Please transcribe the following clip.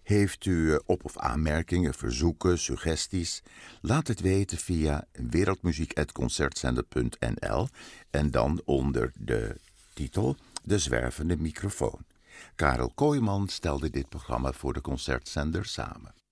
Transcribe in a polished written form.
Heeft u op- of aanmerkingen, verzoeken, suggesties? Laat het weten via wereldmuziek@concertzender.nl en dan onder de titel De Zwervende Microfoon. Karel Kooijman stelde dit programma voor de Concertzender samen.